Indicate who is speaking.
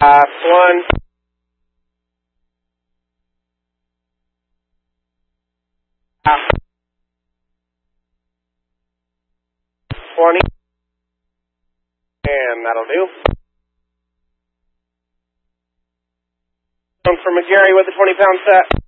Speaker 1: One. Half. 20. And that'll do. From McGarry with the 20-pound set.